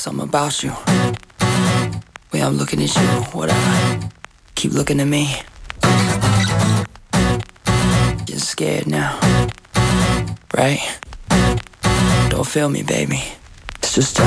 something about you. Way I'm looking at you, whatever. Keep looking at me. Getting scared now, right? Don't feel me, baby. It's just